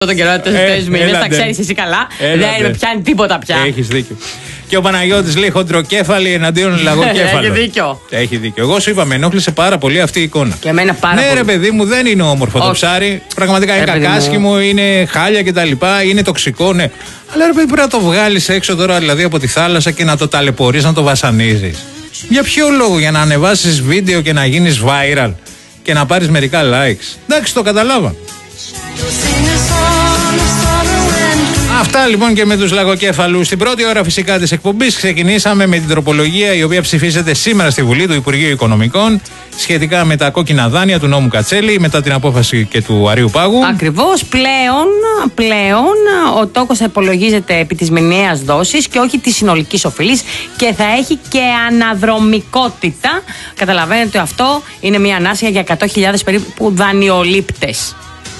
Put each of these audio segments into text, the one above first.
Τον καιρό, 4 μήνες, τα ξέρεις εσύ καλά. Δεν με πιάνει τίποτα πια. Έχεις δίκιο. Και ο Παναγιώτης λέει χοντροκέφαλη εναντίον λαγοκέφαλο. Έχει δίκιο. Έχει δίκιο. Εγώ σου είπα, με ενόχλησε πάρα πολύ αυτή η εικόνα. Και εμένα πάρα πολύ. Ναι, ρε παιδί μου, δεν είναι όμορφο το ψάρι. Πραγματικά είναι κακάσχημο, είναι χάλια κτλ. Είναι τοξικό, ναι. Αλλά ρε παιδί, πρέπει να το βγάλεις έξω τώρα, δηλαδή από τη θάλασσα και να το ταλαιπωρείς, να το βασανίζεις. Για ποιο λόγο? Για να ανεβάσεις βίντεο και να γίνεις viral και να πάρεις μερικά likes? Εντάξει, το καταλάβα. Αυτά λοιπόν και με τους λαγοκέφαλους. Στην πρώτη ώρα φυσικά της εκπομπής ξεκινήσαμε με την τροπολογία η οποία ψηφίζεται σήμερα στη Βουλή του Υπουργείου Οικονομικών σχετικά με τα κόκκινα δάνεια του νόμου Κατσέλη μετά την απόφαση και του Αρείου Πάγου. Ακριβώς. Πλέον ο τόκος θα υπολογίζεται επί της μηνιαίας δόσης και όχι της συνολικής οφειλής και θα έχει και αναδρομικότητα. Καταλαβαίνετε ότι αυτό είναι μια ανάσχεια για 100.000 περίπου δανειολήπτες.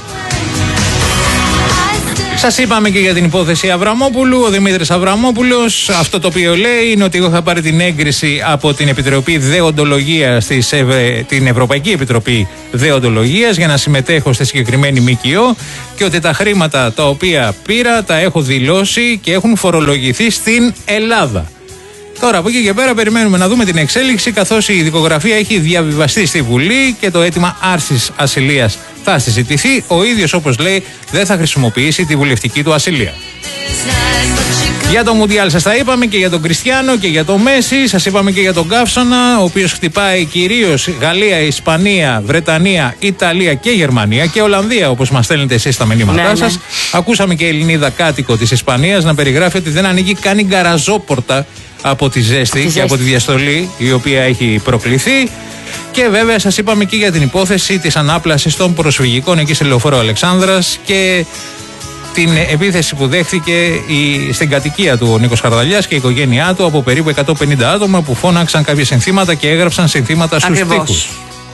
Σας είπαμε και για την υπόθεση Αβραμόπουλου. Ο Δημήτρης Αβραμόπουλος αυτό το οποίο λέει είναι ότι εγώ θα πάρει την έγκριση από την Επιτροπή Δεοντολογίας, την Ευρωπαϊκή Επιτροπή Δεοντολογίας, για να συμμετέχω στη συγκεκριμένη ΜΚΟ και ότι τα χρήματα τα οποία πήρα τα έχω δηλώσει και έχουν φορολογηθεί στην Ελλάδα. Τώρα από εκεί και πέρα περιμένουμε να δούμε την εξέλιξη, καθώς η δικογραφία έχει διαβιβαστεί στη Βουλή και το αίτημα άρσης ασυλίας θα συζητηθεί. Ο ίδιος, όπως λέει, δεν θα χρησιμοποιήσει τη βουλευτική του ασυλία. Για το Μουντιάλ σας τα είπαμε, και για τον Κριστιάνο και για τον Μέση. Σας είπαμε και για τον Καύσωνα, ο οποίος χτυπάει κυρίως Γαλλία, Ισπανία, Βρετανία, Ιταλία και Γερμανία και Ολλανδία, όπως μας στέλνετε εσείς στα μηνύματά σας. Ακούσαμε και Ελληνίδα κάτοικο της Ισπανίας να περιγράφει ότι δεν ανοίγει καν η γκαραζόπορτα από τη ζέστη και από τη διαστολή η οποία έχει προκληθεί. Και βέβαια σας είπαμε και για την υπόθεση της ανάπλασης των προσφυγικών εκεί σε λεωφόρο Αλεξάνδρας και την επίθεση που δέχθηκε στην κατοικία του ο Νίκος Χαρδαλιάς και η οικογένειά του από περίπου 150 άτομα που φώναξαν κάποια συνθήματα και έγραψαν συνθήματα στους τοίχους.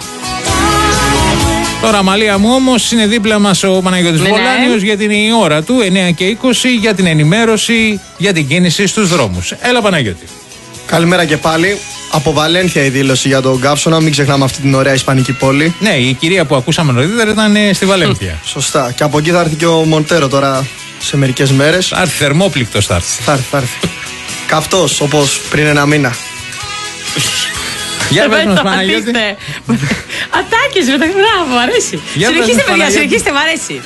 Τώρα, Μαλία μου, όμως, είναι δίπλα μας ο Παναγιώτης Βολάνιος γιατί είναι η ώρα του 9 και 20 για την ενημέρωση για την κίνηση στους δρόμους. Έλα, Παναγιώτη. Καλημέρα και πάλι. Από Βαλένθια η δήλωση για τον Καύσωνα, μην ξεχνάμε αυτή την ωραία ισπανική πόλη. Ναι, η κυρία που ακούσαμε νωρίτερα ήταν στη Βαλένθια. Σωστά. Και από εκεί θα έρθει και ο Μοντέρο τώρα σε μερικές μέρες. Θα έρθει, θερμόπληκτος θα έρθει. Θα έρθει. Καυτός, όπως πριν ένα μήνα. Για πες μας, Παναγιώτη. Ατάκες, μπράβο, μου αρέσει. Συνεχίστε, παιδιά, συνεχίστε, μου αρέσει.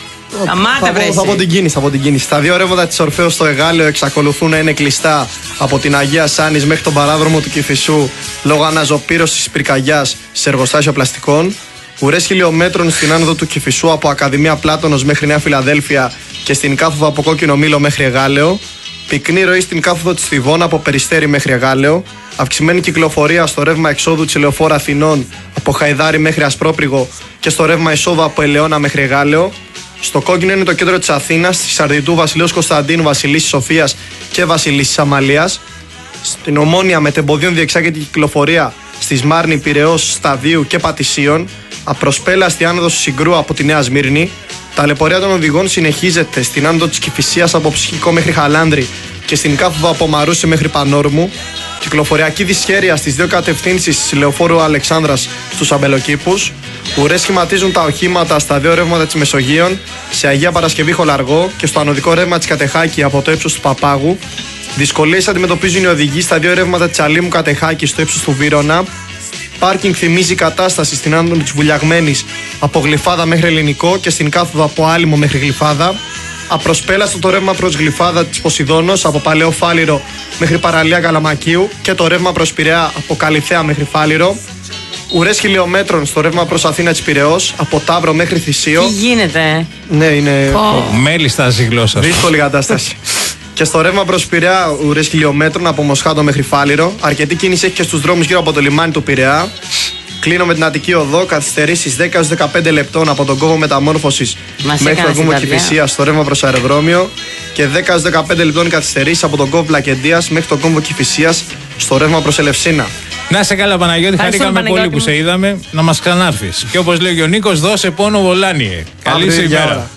Θα πω την κίνηση. Τα δύο ρεύματα της Ορφέως στο Εγάλεο εξακολουθούν να είναι κλειστά από την Αγία Σάνης μέχρι τον παράδρομο του Κηφισού λόγω αναζωπήρωσης της πυρκαγιάς σε εργοστάσιο πλαστικών. Ουρές χιλιομέτρων στην άνοδο του Κηφισού από Ακαδημία Πλάτωνος μέχρι Νέα Φιλαδέλφια και στην κάθοδο από Κόκκινο Μήλο μέχρι Εγάλεο. Πυκνή ροή στην κάθοδο της Θηβώνα από Περιστέρι μέχρι Εγάλεο. Αυξημένη κυκλοφορία στο ρεύμα εξόδου της Ελεοφόρου Αθηνών από Χαϊδάρι μέχρι Ασπρόπριγο και στο ρεύμα εισόδου από Ελαιώνα μέχρι Εγάλεο. Στο κόκκινο είναι το κέντρο της Αθήνας, της Αρδιτού, Βασιλέως Κωνσταντίνου, Βασιλίσσης Σοφίας και Βασιλίσσης Αμαλίας. Στην Ομόνια μετεμποδίων διεξάγεται η κυκλοφορία στη Σμάρνη, Πειραιώς, Σταδίου και Πατησίων. Απροσπέλαστη άνοδος Συγκρού από τη Νέα Σμύρνη. Ταλαιπωρία των οδηγών συνεχίζεται στην άνοδο της Κηφισίας από Ψυχικό μέχρι Χαλάνδρη και στην κάθοδο από Μαρούσι μέχρι Πανόρμου. Κυκλοφοριακή δυσχέρεια στις δύο κατευθύνσεις της Λεωφόρου Αλεξάνδρας στους Αμπελοκήπους. Ουρές σχηματίζουν τα οχήματα στα δύο ρεύματα της Μεσογείων, σε Αγία Παρασκευή Χολαργό και στο ανωδικό ρεύμα της Κατεχάκη από το ύψος του Παπάγου. Δυσκολίες αντιμετωπίζουν οι οδηγοί στα δύο ρεύματα της Αλήμου Κατεχάκη στο ύψος του Βύρωνα. Πάρκινγκ θυμίζει κατάσταση στην άνοδο της Βουλιαγμένης από Γλυφάδα μέχρι Ελληνικό και στην κάθοδο από Άλυμο μέχρι Γλυφάδα. Απροσπέλαστο το ρεύμα προς Γλυφάδα της Ποσειδώνος από Παλαιό Φάληρο μέχρι Παραλία Καλαμακίου και το ρεύμα προς Πειραιά από Καλυθέα μέχρι Φάληρο. Ουρές χιλιομέτρων στο ρεύμα προς Αθήνα της Πειραιώς από Ταύρο μέχρι Θησίο. Τι γίνεται? Ναι, είναι. Μέλη στάζει η γλώσσα. Δύσκολη κατάσταση. Και στο ρεύμα προς Πειραιά, ουρές χιλιομέτρων από Μοσχάτο μέχρι Φάληρο. Αρκετή κίνηση έχει και στους δρόμους γύρω από το λιμάνι του Πειραιά. Κλείνω με την Αττική Οδό, καθυστερήσεις 10-15 λεπτών από τον κόμβο μεταμόρφωσης μέχρι τον κόμβο Κηφισίας στο ρεύμα προς αεροδρόμιο και 10-15 λεπτών καθυστερήσεις από τον κόμβο Πλακεντίας μέχρι τον κόμβο Κηφισίας στο ρεύμα προς Ελευσίνα. Να σε καλά, Παναγιώτη, χαρήκαμε πολύ που σε είδαμε. Να μας ξανάρθεις. Και όπως λέει ο Νίκος, δώσε πόνο Βολάνιε. Καλή σου ημέρα.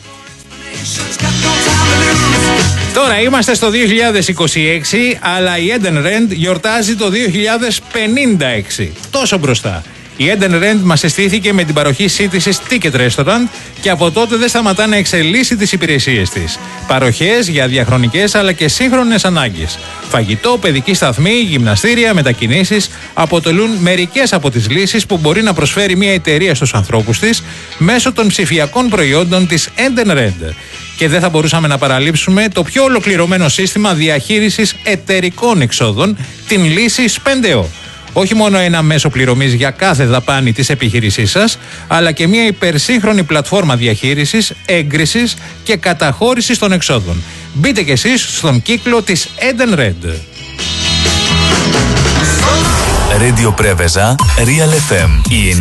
Τώρα είμαστε στο 2026, αλλά η Eden Rent γιορτάζει το 2056. Τόσο μπροστά. Η Eden Rent μας συστήθηκε με την παροχή σύντησης Ticket Restaurant και από τότε δεν σταματά να εξελίσσει τις υπηρεσίες της. Παροχές για διαχρονικές αλλά και σύγχρονες ανάγκες. Φαγητό, παιδική σταθμή, γυμναστήρια, μετακινήσεις αποτελούν μερικές από τις λύσεις που μπορεί να προσφέρει μια εταιρεία στους ανθρώπους της μέσω των ψηφιακών προϊόντων της Eden Rent. Και δεν θα μπορούσαμε να παραλείψουμε το πιο ολοκληρωμένο σύστημα διαχείρισης εταιρικών εξόδων, την λύση Spendeo. Όχι μόνο ένα μέσο πληρωμής για κάθε δαπάνη της επιχείρησής σας, αλλά και μια υπερσύγχρονη πλατφόρμα διαχείρισης, έγκρισης και καταχώρησης των εξόδων. Μπείτε κι εσείς στον κύκλο της Eden Red. Radio Preveza, Real FM.